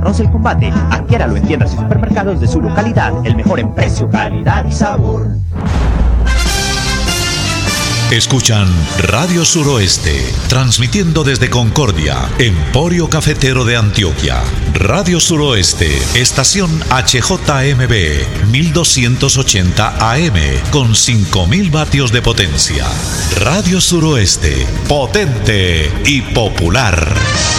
conoce el combate. Adquiéralo en tiendas y supermercados de su localidad. El mejor en precio, calidad y sabor. Escuchan Radio Suroeste, transmitiendo desde Concordia, Emporio Cafetero de Antioquia. Radio Suroeste, estación HJMB, 1280 AM, con 5000 vatios de potencia. Radio Suroeste, potente y popular.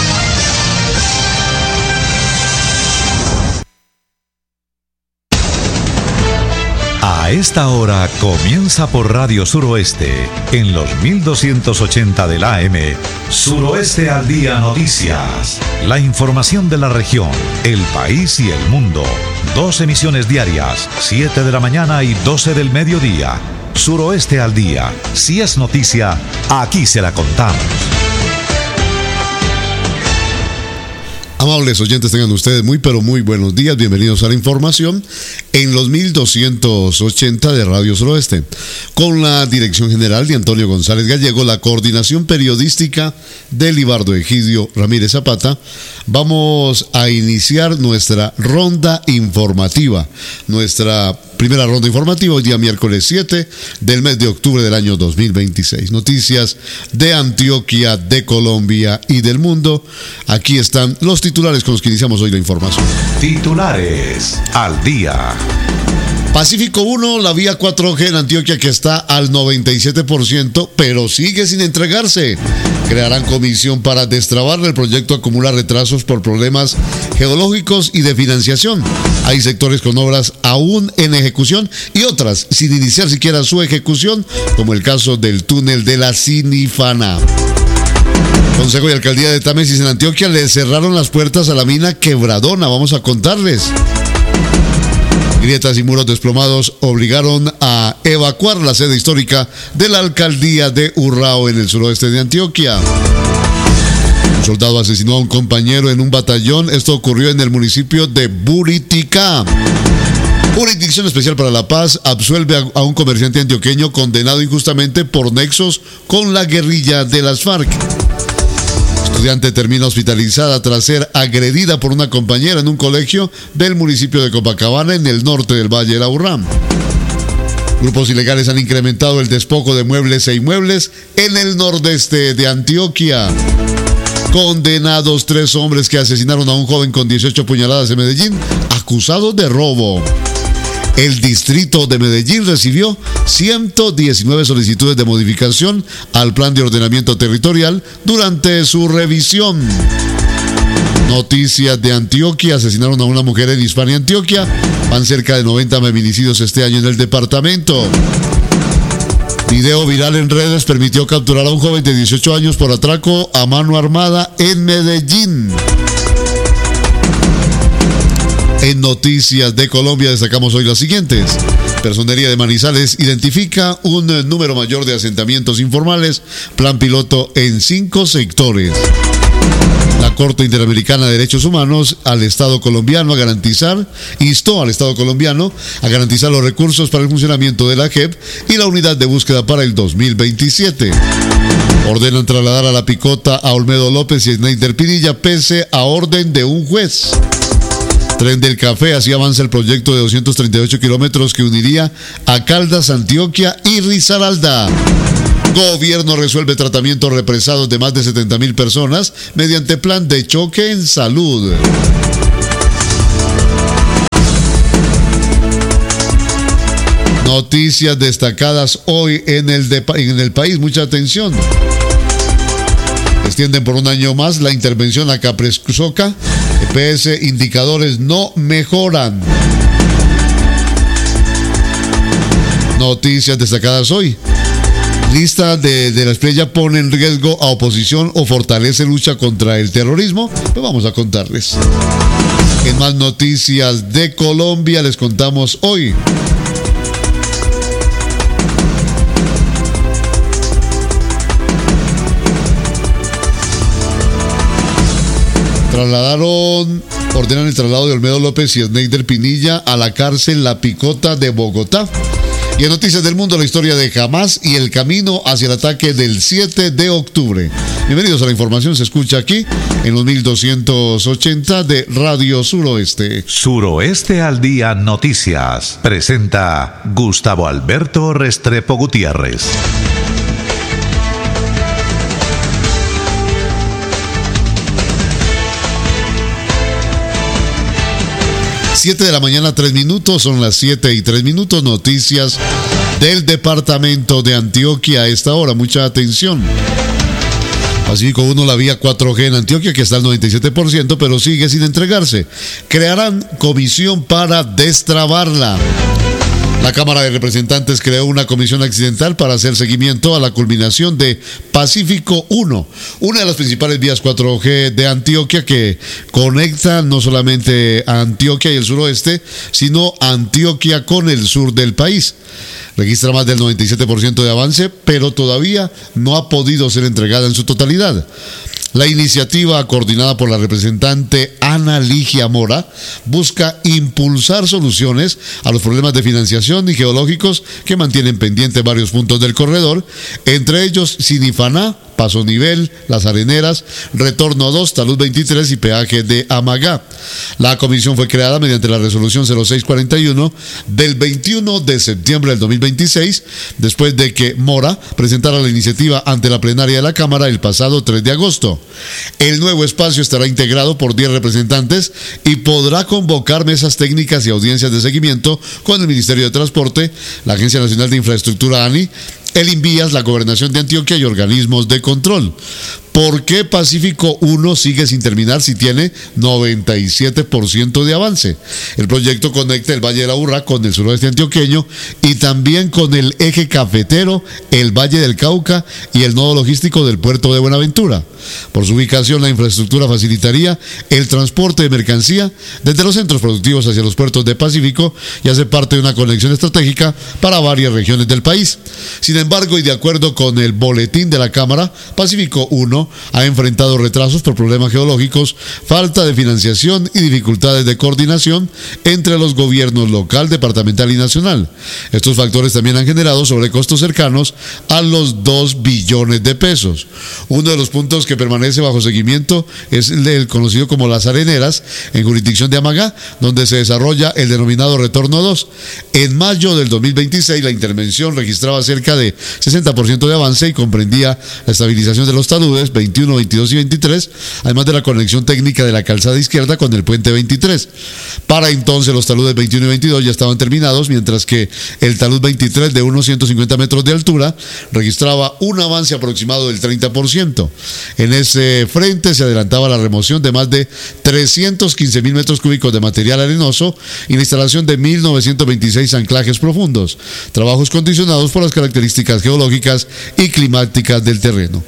A esta hora comienza por Radio Suroeste, en los 1280 del AM, Suroeste al Día Noticias. La información de la región, el país y el mundo. 2 emisiones diarias, 7 de la mañana y 12 del mediodía. Suroeste al Día. Si es noticia, aquí se la contamos. Amables oyentes, tengan ustedes muy pero muy buenos días, bienvenidos a la información en los 1280 de Radio Suroeste. Con la dirección general de Antonio González Gallego, la coordinación periodística de Libardo Egidio Ramírez Zapata, vamos a iniciar nuestra ronda informativa, nuestra primera ronda informativa hoy día miércoles 7 del mes de octubre del año 2026. Noticias de Antioquia, de Colombia y del mundo. Aquí están los titulares con los que iniciamos hoy la información. Titulares al día. Pacífico 1, la vía 4G en Antioquia que está al 97%, pero sigue sin entregarse. Crearán comisión para destrabar el proyecto, acumula retrasos por problemas geológicos y de financiación. Hay sectores con obras aún en ejecución y otras sin iniciar siquiera su ejecución, como el caso del túnel de la Sinifana. Consejo y Alcaldía de Támesis en Antioquia le cerraron las puertas a la mina Quebradona. Vamos a contarles. Grietas y muros desplomados obligaron a evacuar la sede histórica de la alcaldía de Urrao en el suroeste de Antioquia. Un soldado asesinó a un compañero en un batallón. Esto ocurrió en el municipio de Buriticá. Jurisdicción Especial para la Paz absuelve a un comerciante antioqueño condenado injustamente por nexos con la guerrilla de las FARC. Estudiante termina hospitalizada tras ser agredida por una compañera en un colegio del municipio de Copacabana en el norte del Valle de Aburrá. Grupos ilegales han incrementado el despojo de muebles e inmuebles en el nordeste de Antioquia. Condenados 3 hombres que asesinaron a un joven con 18 puñaladas en Medellín, acusados de robo. El distrito de Medellín recibió 119 solicitudes de modificación al plan de ordenamiento territorial durante su revisión. Noticias de Antioquia: asesinaron a una mujer en Hispania, Antioquia. Van cerca de 90 feminicidios este año en el departamento. Video viral en redes permitió capturar a un joven de 18 años por atraco a mano armada en Medellín. En Noticias de Colombia destacamos hoy las siguientes. Personería de Manizales identifica un número mayor de asentamientos informales, plan piloto en 5 sectores. La Corte Interamericana de Derechos Humanos instó al Estado colombiano a garantizar los recursos para el funcionamiento de la JEP y la unidad de búsqueda para el 2027. Ordenan trasladar a La Picota a Olmedo López y Sneider Pinilla pese a orden de un juez. Tren del Café, así avanza el proyecto de 238 kilómetros que uniría a Caldas, Antioquia y Risaralda. Gobierno resuelve tratamientos represados de más de 70.000 personas mediante plan de choque en salud. Noticias destacadas hoy en el país, mucha atención. Extienden por un año más la intervención a Capresoca. EPS, indicadores no mejoran. Noticias destacadas hoy. Lista de la estrella pone en riesgo a oposición o fortalece lucha contra el terrorismo. Pues vamos a contarles. En más noticias de Colombia les contamos hoy. Ordenan el traslado de Olmedo López y Sneider Pinilla a la cárcel La Picota de Bogotá. Y en Noticias del Mundo, la historia de Hamas y el camino hacia el ataque del 7 de octubre. Bienvenidos a la información, se escucha aquí en los 1280 de Radio Suroeste. Suroeste al Día Noticias. Presenta Gustavo Alberto Restrepo Gutiérrez. 7 de la mañana, 3 minutos, son las 7:03, noticias del departamento de Antioquia a esta hora, mucha atención. Pacífico 1, la vía 4G en Antioquia, que está al 97%, pero sigue sin entregarse. Crearán comisión para destrabarla. La Cámara de Representantes creó una comisión accidental para hacer seguimiento a la culminación de Pacífico 1, una de las principales vías 4G de Antioquia que conecta no solamente a Antioquia y el suroeste, sino a Antioquia con el sur del país. Registra más del 97% de avance, pero todavía no ha podido ser entregada en su totalidad. La iniciativa, coordinada por la representante Ana Ligia Mora, busca impulsar soluciones a los problemas de financiación y geológicos que mantienen pendientes varios puntos del corredor, entre ellos Sinifaná, Paso Nivel, Las Areneras, Retorno 2, Talud 23 y Peaje de Amagá. La comisión fue creada mediante la resolución 0641 del 21 de septiembre del 2026, después de que Mora presentara la iniciativa ante la plenaria de la Cámara el pasado 3 de agosto. El nuevo espacio estará integrado por 10 representantes y podrá convocar mesas técnicas y audiencias de seguimiento con el Ministerio de Transporte, la Agencia Nacional de Infraestructura ANI, el INVIAS, la Gobernación de Antioquia y organismos de control. ¿Por qué Pacífico 1 sigue sin terminar si tiene 97% de avance? El proyecto conecta el Valle de la Urra con el suroeste antioqueño y también con el eje cafetero, el Valle del Cauca y el nodo logístico del puerto de Buenaventura. Por su ubicación, la infraestructura facilitaría el transporte de mercancía desde los centros productivos hacia los puertos de Pacífico y hace parte de una conexión estratégica para varias regiones del país. Sin embargo, y de acuerdo con el boletín de la Cámara, Pacífico 1 ha enfrentado retrasos por problemas geológicos, falta de financiación y dificultades de coordinación entre los gobiernos local, departamental y nacional. Estos factores también han generado sobrecostos cercanos a los 2 billones de pesos. Uno de los puntos que permanece bajo seguimiento es el conocido como Las Areneras, en jurisdicción de Amagá, donde se desarrolla el denominado Retorno 2. En mayo del 2026, la intervención registraba cerca de 60% de avance y comprendía la estabilización de los taludes 21, 22 y 23, además de la conexión técnica de la calzada izquierda con el puente 23. Para entonces los taludes 21 y 22 ya estaban terminados, mientras que el talud 23 de unos 150 metros de altura registraba un avance aproximado del 30%. En ese frente se adelantaba la remoción de más de 315.000 metros cúbicos de material arenoso y la instalación de 1.926 anclajes profundos, trabajos condicionados por las características geológicas y climáticas del terreno.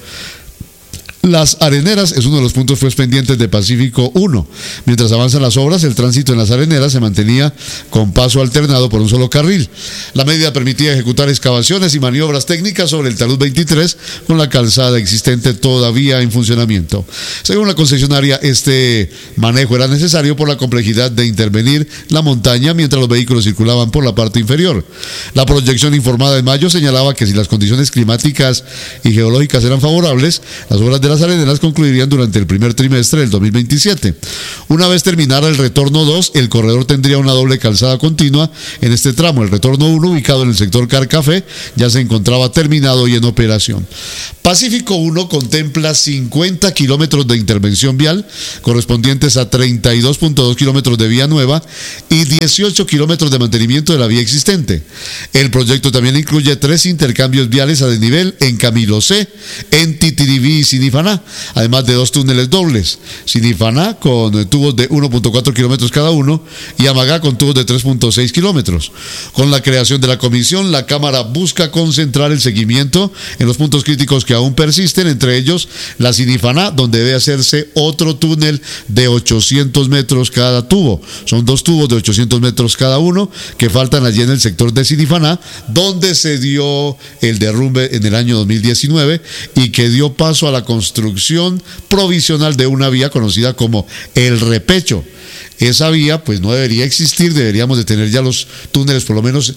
Las Areneras es uno de los puntos pendientes de Pacífico 1. Mientras avanzan las obras, el tránsito en las Areneras se mantenía con paso alternado por un solo carril. La medida permitía ejecutar excavaciones y maniobras técnicas sobre el talud 23 con la calzada existente todavía en funcionamiento. Según la concesionaria, este manejo era necesario por la complejidad de intervenir la montaña mientras los vehículos circulaban por la parte inferior. La proyección informada en mayo señalaba que si las condiciones climáticas y geológicas eran favorables, las obras de las Areneras concluirían durante el primer trimestre del 2027. Una vez terminara el Retorno 2, el corredor tendría una doble calzada continua en este tramo. El Retorno 1, ubicado en el sector Carcafé, ya se encontraba terminado y en operación. Pacífico 1 contempla 50 kilómetros de intervención vial, correspondientes a 32.2 kilómetros de vía nueva y 18 kilómetros de mantenimiento de la vía existente. El proyecto también incluye 3 intercambios viales a desnivel en Camilo C, en Titiribí y Sinifaná, además de 2 túneles dobles. Sinifaná con tubos de 1.4 kilómetros cada uno y Amagá con tubos de 3.6 kilómetros. Con la creación de la comisión, la Cámara busca concentrar el seguimiento en los puntos críticos que aún persisten, entre ellos la Sinifaná, donde debe hacerse otro túnel de 800 metros cada tubo. Son 2 tubos de 800 metros cada uno que faltan allí en el sector de Sinifaná, donde se dio el derrumbe en el año 2019 y que dio paso a la construcción provisional de una vía conocida como el Repecho. Esa vía pues no debería existir, deberíamos de tener ya los túneles por lo menos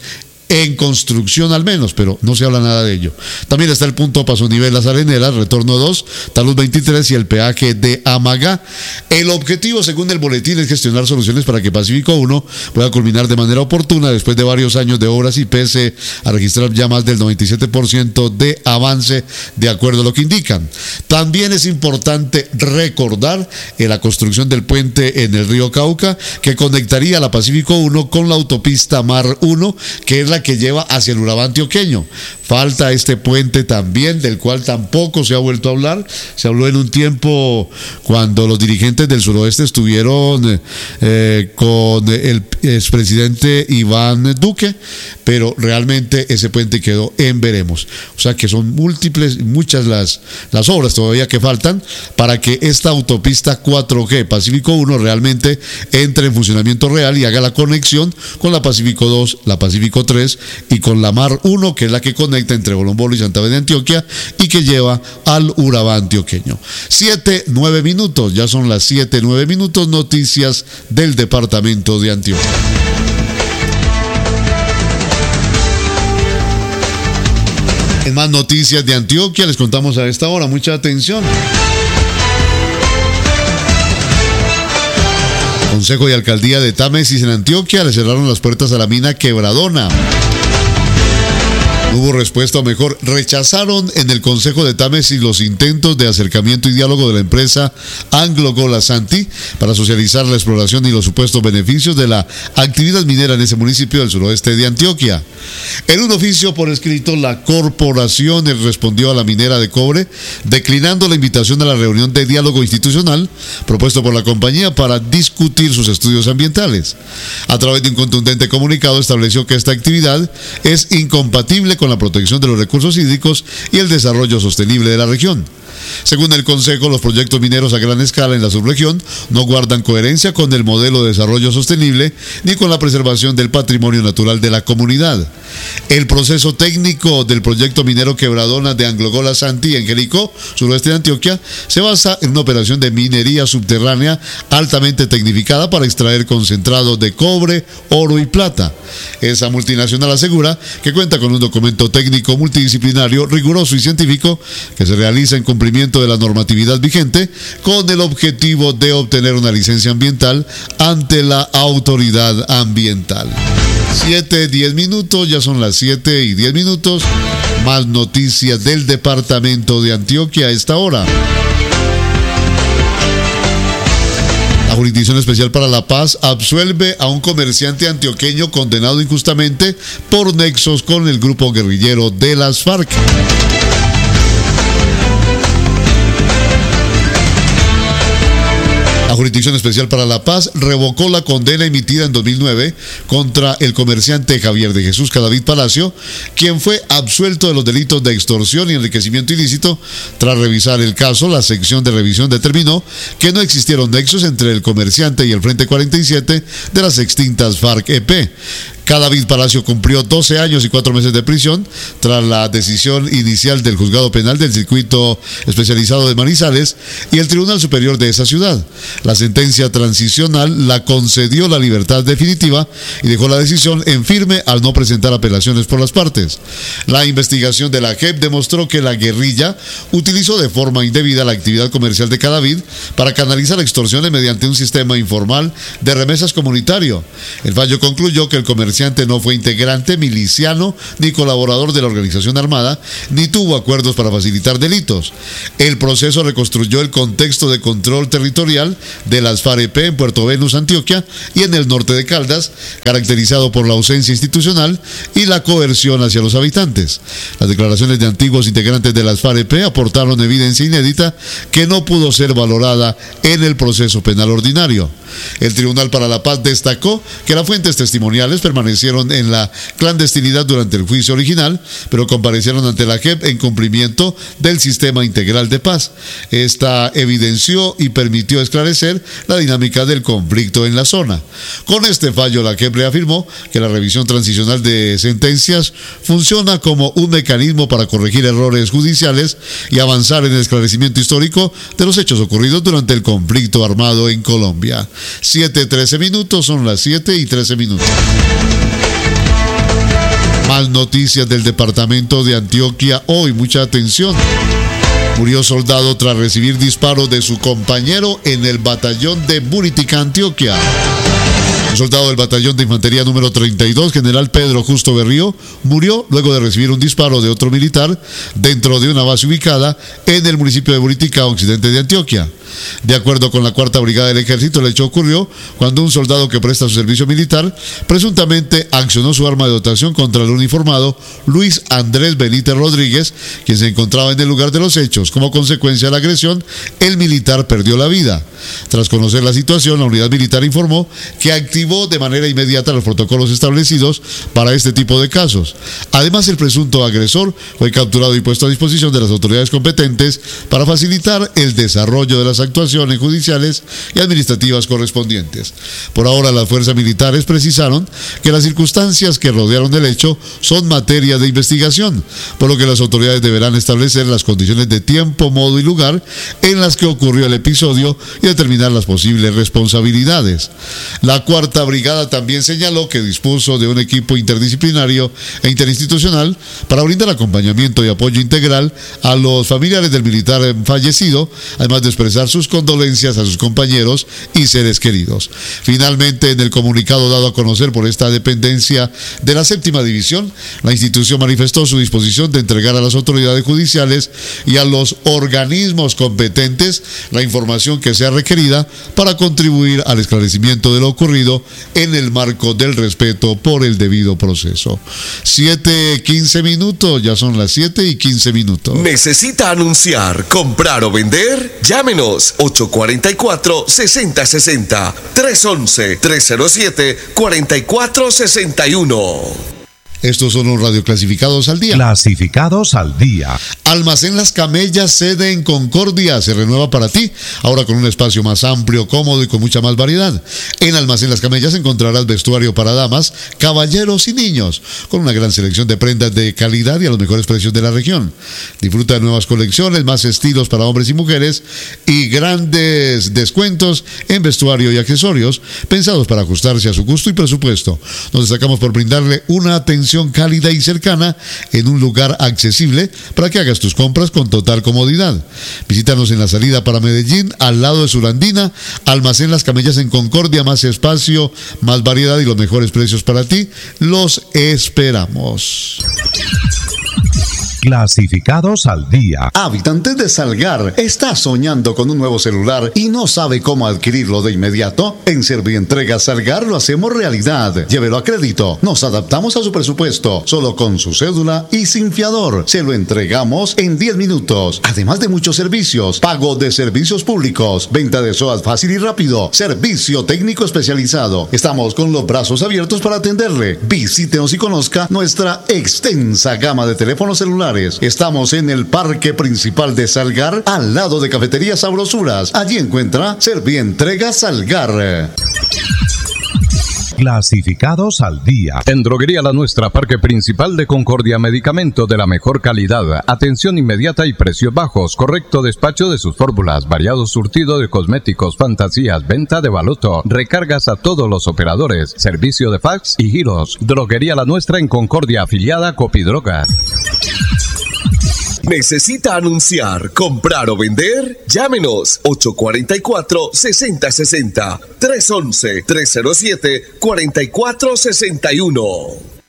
en construcción al menos, pero no se habla nada de ello. También está el punto Paso Nivel Las Areneras, Retorno 2, Talud 23 y el peaje de Amagá. El objetivo, según el boletín, es gestionar soluciones para que Pacífico 1 pueda culminar de manera oportuna después de varios años de obras y pese a registrar ya más del 97% de avance de acuerdo a lo que indican. También es importante recordar la construcción del puente en el río Cauca que conectaría la Pacífico 1 con la autopista Mar 1, que es la que lleva hacia el Urabá antioqueño. Falta este puente también, del cual tampoco se ha vuelto a hablar. Se habló en un tiempo cuando los dirigentes del suroeste estuvieron con el expresidente Iván Duque, pero realmente ese puente quedó en veremos. O sea que son muchas las obras todavía que faltan para que esta autopista 4G Pacífico 1 realmente entre en funcionamiento real y haga la conexión con la Pacífico 2, la Pacífico 3 y con la Mar 1, que es la que conecta entre Bolombolo y Santa Fe de Antioquia y que lleva al Urabá antioqueño. 7:09 minutos, ya son las 7:09 minutos, noticias del departamento de Antioquia. En más noticias de Antioquia les contamos a esta hora, mucha atención. Consejo de Alcaldía de Támesis en Antioquia le cerraron las puertas a la mina Quebradona. No hubo respuesta, o mejor, rechazaron en el Consejo de Támesis los intentos de acercamiento y diálogo de la empresa Anglo Gold Ashanti para socializar la exploración y los supuestos beneficios de la actividad minera en ese municipio del suroeste de Antioquia. En un oficio por escrito, la corporación respondió a la minera de cobre declinando la invitación a la reunión de diálogo institucional propuesto por la compañía para discutir sus estudios ambientales. A través de un contundente comunicado estableció que esta actividad es incompatible con la protección de los recursos hídricos y el desarrollo sostenible de la región. Según el Consejo, los proyectos mineros a gran escala en la subregión no guardan coherencia con el modelo de desarrollo sostenible ni con la preservación del patrimonio natural de la comunidad. El proceso técnico del proyecto minero Quebradona de Anglo Gold Ashanti en Jericó, suroeste de Antioquia, se basa en una operación de minería subterránea altamente tecnificada para extraer concentrados de cobre, oro y plata. Esa multinacional asegura que cuenta con un documento técnico multidisciplinario, riguroso y científico que se realiza en cumplimiento de la normatividad vigente con el objetivo de obtener una licencia ambiental ante la autoridad ambiental. 7:10 minutos, ya son las 7:10 minutos. Más noticias del departamento de Antioquia a esta hora. La Jurisdicción Especial para la Paz absuelve a un comerciante antioqueño condenado injustamente por nexos con el grupo guerrillero de las FARC. La Jurisdicción Especial para la Paz revocó la condena emitida en 2009 contra el comerciante Javier de Jesús Cadavid Palacio, quien fue absuelto de los delitos de extorsión y enriquecimiento ilícito. Tras revisar el caso, la sección de revisión determinó que no existieron nexos entre el comerciante y el Frente 47 de las extintas FARC-EP. Cadavid Palacio cumplió 12 años y 4 meses de prisión tras la decisión inicial del Juzgado Penal del Circuito Especializado de Manizales y el Tribunal Superior de esa ciudad. La sentencia transicional la concedió la libertad definitiva y dejó la decisión en firme al no presentar apelaciones por las partes. La investigación de la JEP demostró que la guerrilla utilizó de forma indebida la actividad comercial de Cadavid para canalizar extorsiones mediante un sistema informal de remesas comunitario. El fallo concluyó que el comerciante no fue integrante, miliciano ni colaborador de la organización armada, ni tuvo acuerdos para facilitar delitos. El proceso reconstruyó el contexto de control territorial de las FARC-EP en Puerto Venus, Antioquia, y en el norte de Caldas, caracterizado por la ausencia institucional y la coerción hacia los habitantes. Las declaraciones de antiguos integrantes de las FARC-EP aportaron evidencia inédita que no pudo ser valorada en el proceso penal ordinario. El Tribunal para la Paz destacó que las fuentes testimoniales permanecieron en la clandestinidad durante el juicio original, pero comparecieron ante la JEP en cumplimiento del sistema integral de paz. Esta evidenció y permitió esclarecer la dinámica del conflicto en la zona. Con este fallo, la JEP reafirmó que la revisión transicional de sentencias funciona como un mecanismo para corregir errores judiciales y avanzar en el esclarecimiento histórico de los hechos ocurridos durante el conflicto armado en Colombia. 7:13 minutos, son las 7:13 minutos. Más noticias del departamento de Antioquia hoy, mucha atención. Murió soldado tras recibir disparos de su compañero en el batallón de Buritica, Antioquia. Un soldado del batallón de infantería número 32, general Pedro Justo Berrío, murió luego de recibir un disparo de otro militar dentro de una base ubicada en el municipio de Buritica, occidente de Antioquia. De acuerdo con la 4ª Brigada del Ejército, el hecho ocurrió cuando un soldado que presta su servicio militar presuntamente accionó su arma de dotación contra el uniformado Luis Andrés Benítez Rodríguez, quien se encontraba en el lugar de los hechos. Como consecuencia de la agresión, el militar perdió la vida. Tras conocer la situación, la unidad militar informó que activó de manera inmediata los protocolos establecidos para este tipo de casos. Además, el presunto agresor fue capturado y puesto a disposición de las autoridades competentes para facilitar el desarrollo de las actuaciones judiciales y administrativas correspondientes. Por ahora, las fuerzas militares precisaron que las circunstancias que rodearon el hecho son materia de investigación, por lo que las autoridades deberán establecer las condiciones de tiempo, modo y lugar en las que ocurrió el episodio y determinar las posibles responsabilidades. La 4ª Brigada también señaló que dispuso de un equipo interdisciplinario e interinstitucional para brindar acompañamiento y apoyo integral a los familiares del militar fallecido, además de expresar sus condolencias a sus compañeros y seres queridos. Finalmente, en el comunicado dado a conocer por esta dependencia de la 7ª División, la institución manifestó su disposición de entregar a las autoridades judiciales y a los organismos competentes la información que sea requerida para contribuir al esclarecimiento de lo ocurrido en el marco del respeto por el debido proceso. 7:15 minutos, ya son las 7:15 minutos. ¿Necesita anunciar, comprar o vender? Llámenos 844-6060, 311-307-4461. Estos son los radioclasificados al día. Clasificados al día. Almacén Las Camellas, sede en Concordia, se renueva para ti, ahora con un espacio más amplio, cómodo y con mucha más variedad. En Almacén Las Camellas encontrarás vestuario para damas, caballeros y niños, con una gran selección de prendas de calidad y a los mejores precios de la región. Disfruta de nuevas colecciones, más estilos para hombres y mujeres y grandes descuentos en vestuario y accesorios pensados para ajustarse a su gusto y presupuesto. Nos destacamos por brindarle una atención cálida y cercana en un lugar accesible para que hagas tus compras con total comodidad. Visítanos en la salida para Medellín, al lado de Surandina. Almacén Las Camellas en Concordia, más espacio, más variedad y los mejores precios para ti. Los esperamos. Clasificados al día. Habitante de Salgar, ¿está soñando con un nuevo celular y no sabe cómo adquirirlo de inmediato? En Servientrega Salgar lo hacemos realidad. Llévelo a crédito. Nos adaptamos a su presupuesto, solo con su cédula y sin fiador. Se lo entregamos en 10 minutos. Además de muchos servicios, pago de servicios públicos, venta de SOAT fácil y rápido, servicio técnico especializado. Estamos con los brazos abiertos para atenderle. Visítenos y conozca nuestra extensa gama de teléfonos celulares. Estamos en el Parque Principal de Salgar, al lado de Cafetería Sabrosuras. Allí encuentra Servientrega Salgar. Clasificados al día. En Droguería La Nuestra, Parque Principal de Concordia, medicamento de la mejor calidad, atención inmediata y precios bajos, correcto despacho de sus fórmulas, variado surtido de cosméticos, fantasías, venta de baloto, recargas a todos los operadores, servicio de fax y giros. Droguería La Nuestra en Concordia, afiliada a Copidroga. ¿Necesita anunciar, comprar o vender? Llámenos 844-6060, 311-307-4461.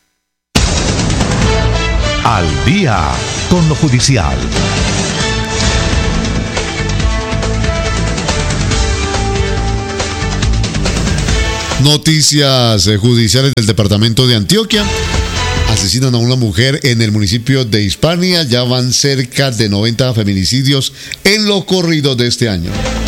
Al día con lo judicial. Noticias judiciales del departamento de Antioquia. Asesinan a una mujer en el municipio de Hispania. Ya van cerca de 90 feminicidios en lo corrido de este año.